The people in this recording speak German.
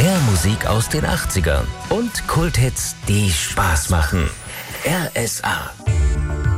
Mehr Musik aus den 80ern und Kulthits, die Spaß machen. RSA.